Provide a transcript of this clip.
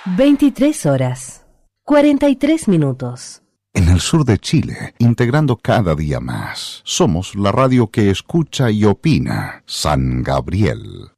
23 horas, 43 minutos. En el sur de Chile, integrando cada día más. Somos la radio que escucha y opina. San Gabriel.